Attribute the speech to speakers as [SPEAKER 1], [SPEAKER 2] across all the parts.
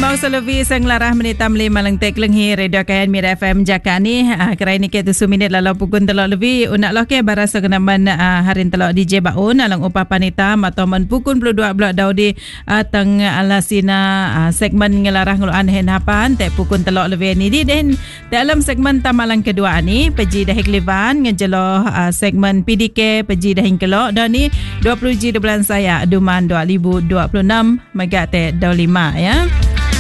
[SPEAKER 1] Melau selebi senglarah menitam lima lengtek lenghi Radio Kayan Mira FM Jaka ni kerai ni ke 7 minit lalu pukul telok lebih unak loh ke barasa kenaman harin telok DJ Baun alang upah panitam atau men pukul 22 blok daudi teng alasina segmen ngelarah ngeluan hen hapan te pukul telok lebih ni di den dalam segmen tamalang kedua ni peji dah hiklivan ngejelo segmen PDK peji dah hingkelok dan ni 20 G di bulan saya Duman 2026 megate 25 ya.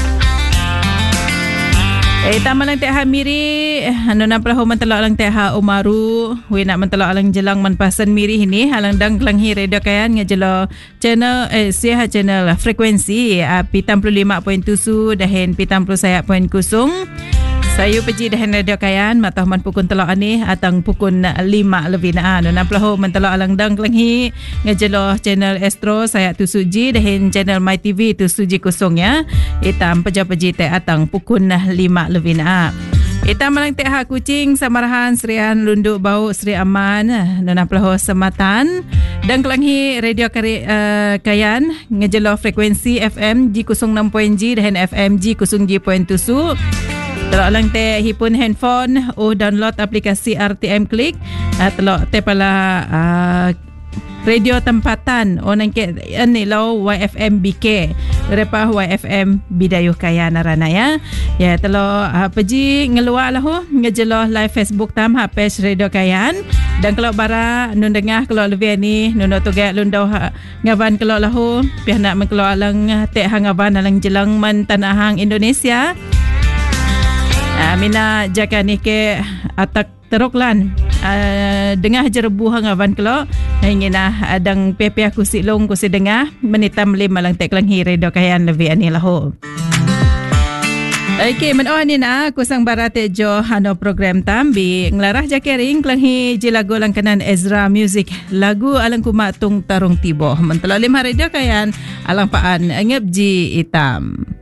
[SPEAKER 1] Tamalang teh miri nona pelahu mentelok lang teh Umaru we nak mentelok alang jelang manpasan miri ini halang dang kelanghi Radio Kayan ngejelo channel siha channel frekuensi 75.7 dahen 70.0 sayu peji dahen Radio Kayan matah man pukul telok ani atang pukul 5 lebih na nona pelahu mentelok alang dang kelanghi ngejelo channel Astro saya tu suji dahen channel My TV tu suji kosong ya itam peja-peji teh atang pukul 5 lebih na. Ita malang teh kucing samarahan Serian Lunduk Bau Seri Aman nona pelahu sematan dan kelanghi Radio Kayan ngejelo frekuensi FM G06.G dan FM G0G.7 telok lang teh hipun handphone download aplikasi RTM Klik telok teh pala radio tempatan nang ke ani law YFM BK repah YFM Bidayuh Kayan arana ya telok peji ngeluar lah ngejelo live Facebook tam page Radio Kayan dan kalau bara nun dengah kalau lebih ni nun tugak lundau ngawan kalau lahu pih nak menkeluar lang teh hangawan alang jelang man tanah hang Indonesia mina jaka ni ke atak teruklan dengah jerebu hangawan kelo ingina adang pepe aku silong ku sedengah menitam lima lang tek langhi Radio Kayan lebih ani lahu. Okey menon ni na kusang barate jo hano program tambi nglarah jakering langhi jilago langkanan Ezra Music lagu alang kumatung tarung tibo mentelo lima Radio Kayan alang paan ngep ji itam.